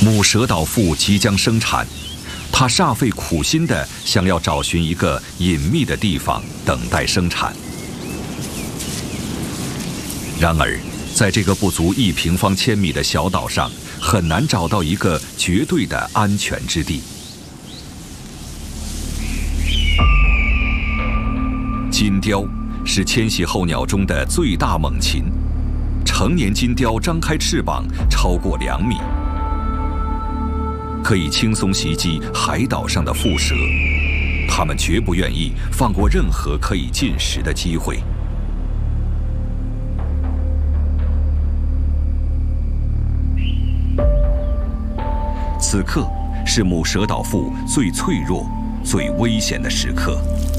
母蛇岛腹即将生产，它煞费苦心地想要找寻一个隐秘的地方等待生产。然而，在这个不足1平方千米的小岛上，很难找到一个绝对的安全之地。金雕是迁徙候鸟中的最大猛禽，成年金雕张开翅膀超过2米，可以轻松袭击海岛上的腹蛇。它们绝不愿意放过任何可以进食的机会。此刻是母蛇岛腹最脆弱、最危险的时刻。